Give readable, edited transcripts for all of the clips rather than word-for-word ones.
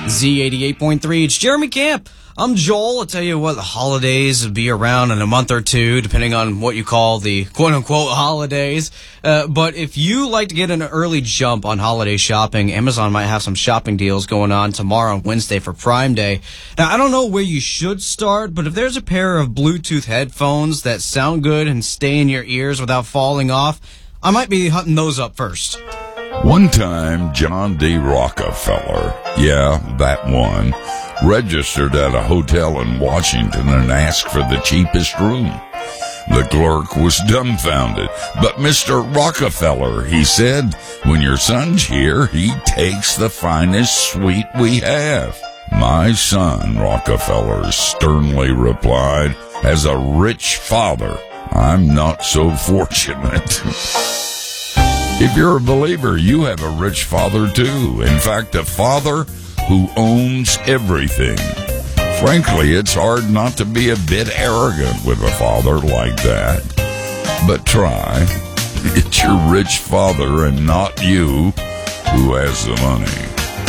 Z88.3, it's Jeremy Camp. I'm Joel. I'll tell you what, the holidays will be around in a month or two, depending on what you call the quote-unquote holidays. But if you like to get an early jump on holiday shopping, Amazon might have some shopping deals going on tomorrow and Wednesday for Prime Day. Now, I don't know where you should start, but if there's a pair of Bluetooth headphones that sound good and stay in your ears without falling off, I might be hunting those up first. One time, John D. Rockefeller, yeah, that one, registered at a hotel in Washington and asked for the cheapest room. The clerk was dumbfounded. "But Mr. Rockefeller," he said, "when your son's here, he takes the finest suite we have." "My son," Rockefeller sternly replied, "has a rich father. I'm not so fortunate." If you're a believer, you have a rich father too. In fact, a father who owns everything. Frankly, it's hard not to be a bit arrogant with a father like that. But try. It's your rich father and not you who has the money.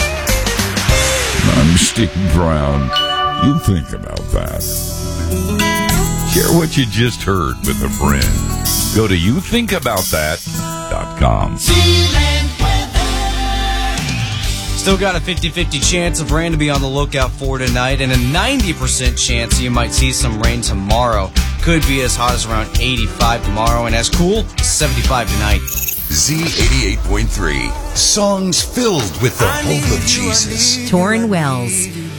I'm Steve Brown. You think about that. Share what you just heard with a friend. Go to youthinkaboutthat.com. Still got a 50-50 chance of rain to be on the lookout for tonight, and a 90% chance you might see some rain tomorrow. Could be as hot as around 85 tomorrow, and as cool as 75 tonight. Z88.3, songs filled with the hope of Jesus. Torrin Wells.